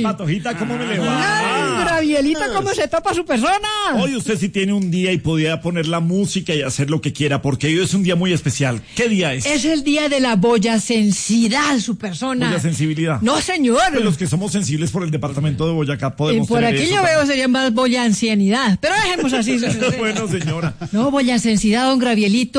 Patojita, ¿cómo me le va? Ay, Gravielita, ¿cómo se topa su persona? Hoy usted sí tiene un día y podía poner la música y hacer lo que quiera, porque hoy es un día muy especial. ¿Qué día es? Es el día de la boyacensidad, su persona. ¿Boyasensibilidad? No, señor. Pues los que somos sensibles por el departamento de Boyacá podemos Por tener aquí eso yo veo también. sería más boyancianidad. Pero dejemos así. Bueno, señora. No, boyacensidad, don Gravielito.